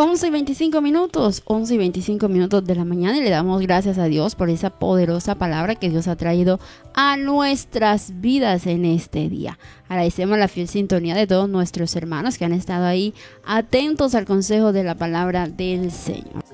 11:25, 11:25 de la mañana, y le damos gracias a Dios por esa poderosa palabra que Dios ha traído a nuestras vidas en este día. Agradecemos la fiel sintonía de todos nuestros hermanos que han estado ahí atentos al consejo de la palabra del Señor.